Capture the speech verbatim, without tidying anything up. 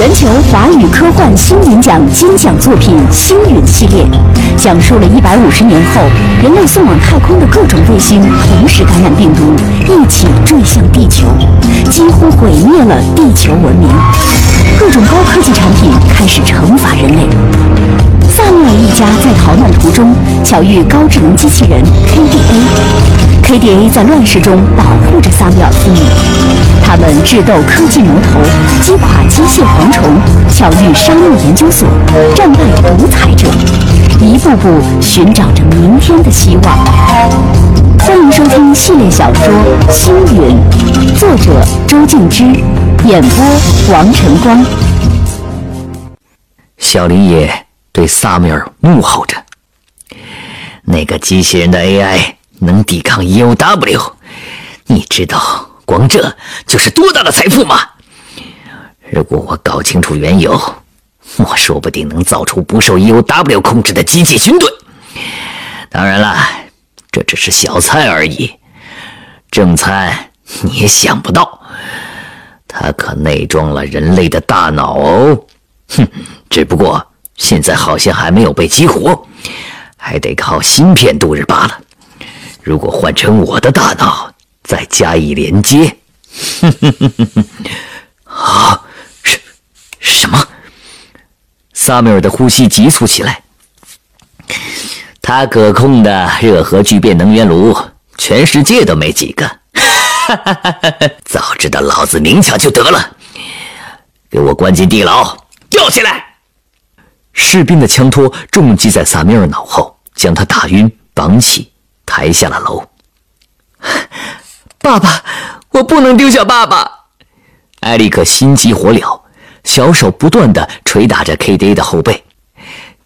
全球华语科幻星云奖金奖作品《星云》系列，讲述了一百五十年后人类送往太空的各种卫星同时感染病毒，一起坠向地球，几乎毁灭了地球文明。各种高科技产品开始惩罚人类。萨缪尔一家在逃难途中巧遇高智能机器人 K D A，K D A 在乱世中保护着萨缪尔父母。他们智斗科技魔头，击垮机械蝗虫，巧遇沙漠研究所，战败独裁者，一步步寻找着明天的希望。欢迎收听系列小说《星云》，作者周静之，演播王晨光。 小林野对萨缪尔怒吼着：“那个机器人的 A I 能抵抗 E O W， 你知道光这就是多大的财富吗？如果我搞清楚缘由，我说不定能造出不受 E O W 控制的机器军队。当然了，这只是小菜而已，正餐你也想不到，它可内装了人类的大脑哦。哼，只不过现在好像还没有被激活，还得靠芯片度日罢了。如果换成我的大脑再加以连接，哼哼哼哼哼，啊，什什么？萨缪尔的呼吸急促起来。他可控的热核聚变能源炉，全世界都没几个。早知道老子明抢就得了！给我关进地牢，吊起来！士兵的枪托重击在萨缪尔脑后，将他打晕，绑起，抬下了楼。爸爸，我不能丢下爸爸！艾利克心急火燎，小手不断地捶打着 K D A 的后背。